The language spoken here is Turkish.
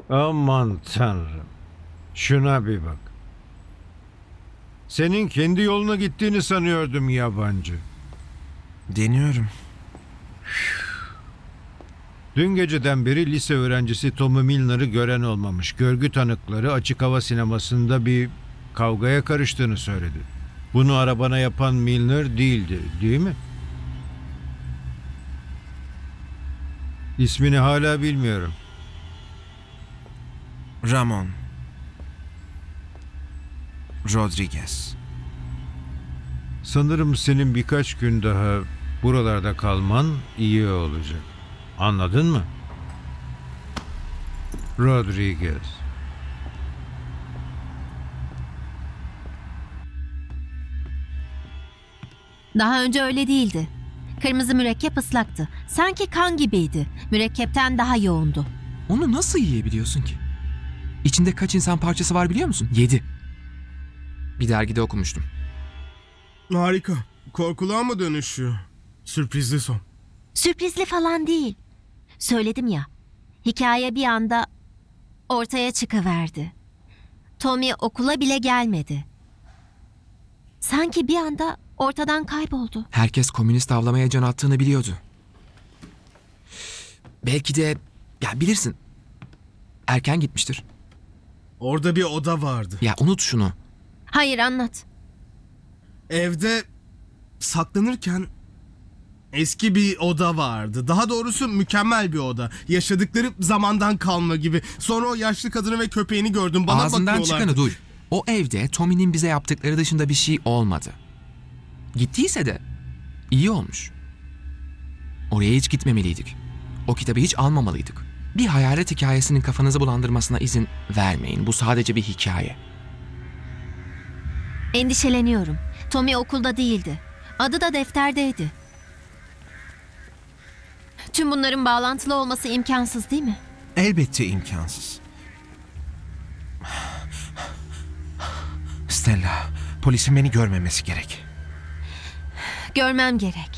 Aman tanrım. Şuna bir bak. Senin kendi yoluna gittiğini sanıyordum yabancı. Deniyorum. Dün geceden beri lise öğrencisi Tommy Milner'ı gören olmamış. Görgü tanıkları açık hava sinemasında bir kavgaya karıştığını söyledi. Bunu arabana yapan Milner değildi, değil mi? İsmini hala bilmiyorum. Ramon Rodriguez. Sanırım senin birkaç gün daha buralarda kalman iyi olacak. Anladın mı? Rodriguez. Daha önce öyle değildi. Kırmızı mürekkep ıslaktı. Sanki kan gibiydi. Mürekkepten daha yoğundu. Onu nasıl yiyebiliyorsun ki? İçinde kaç insan parçası var biliyor musun? 7. Bir dergide okumuştum. Harika. Korkuluğa mı dönüşüyor? Sürprizli son. Sürprizli falan değil. Söyledim ya. Hikaye bir anda ortaya çıkıverdi. Tommy okula bile gelmedi. Sanki bir anda ortadan kayboldu. Herkes komünist avlamaya can attığını biliyordu. Belki de ya bilirsin. Erken gitmiştir. Orada bir oda vardı. Ya unut şunu. Hayır, anlat. Evde saklanırken eski bir oda vardı. Daha doğrusu mükemmel bir oda. Yaşadıkları zamandan kalma gibi. Sonra o yaşlı kadını ve köpeğini gördüm. Bana Ağzından bakıyorlardı. çıkanı duy. O evde Tommy'nin bize yaptıkları dışında bir şey olmadı. Gittiyse de iyi olmuş. Oraya hiç gitmemeliydik. O kitabı hiç almamalıydık. Bir hayalet hikayesinin kafanızı bulandırmasına izin vermeyin. Bu sadece bir hikaye. Endişeleniyorum. Tommy okulda değildi. Adı da defterdeydi. Tüm bunların bağlantılı olması imkansız değil mi? Elbette imkansız. Stella, polisin beni görmemesi gerek. Görmem gerek.